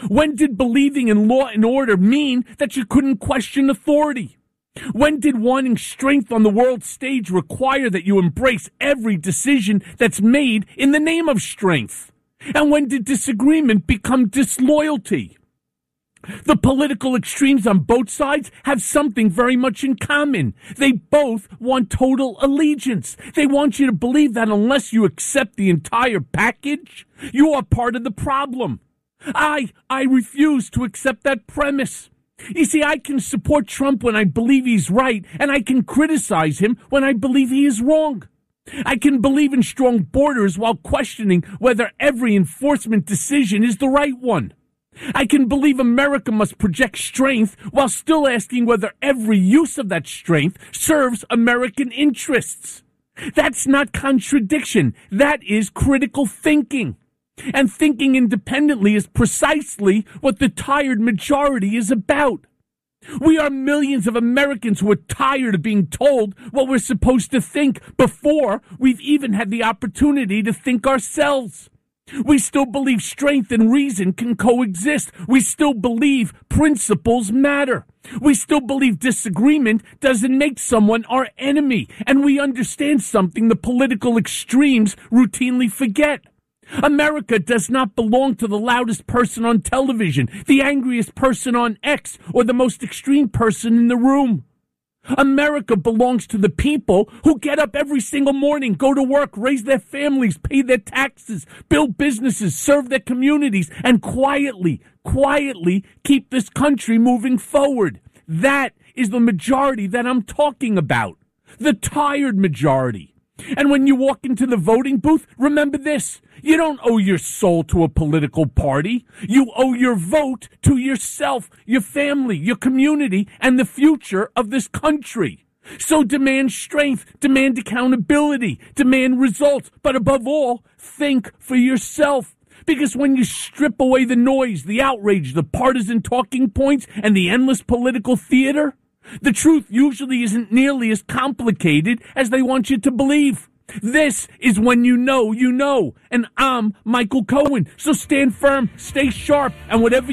When did believing in law and order mean that you couldn't question authority? When did wanting strength on the world stage require that you embrace every decision that's made in the name of strength? And when did disagreement become disloyalty? The political extremes on both sides have something very much in common. They both want total allegiance. They want you to believe that unless you accept the entire package, you are part of the problem. I refuse to accept that premise. You see, I can support Trump when I believe he's right, and I can criticize him when I believe he is wrong. I can believe in strong borders while questioning whether every enforcement decision is the right one. I can believe America must project strength while still asking whether every use of that strength serves American interests. That's not contradiction. That is critical thinking. And thinking independently is precisely what the tired majority is about. We are millions of Americans who are tired of being told what we're supposed to think before we've even had the opportunity to think ourselves. We still believe strength and reason can coexist. We still believe principles matter. We still believe disagreement doesn't make someone our enemy. And we understand something the political extremes routinely forget. America does not belong to the loudest person on television, the angriest person on X, or the most extreme person in the room. America belongs to the people who get up every single morning, go to work, raise their families, pay their taxes, build businesses, serve their communities, and quietly keep this country moving forward. That is the majority that I'm talking about. The tired majority. And when you walk into the voting booth, remember this. You don't owe your soul to a political party. You owe your vote to yourself, your family, your community, and the future of this country. So demand strength, demand accountability, demand results, but above all, think for yourself. Because when you strip away the noise, the outrage, the partisan talking points, and the endless political theater, the truth usually isn't nearly as complicated as they want you to believe. This is when you know, and I'm Michael Cohen. So stand firm, stay sharp, and whatever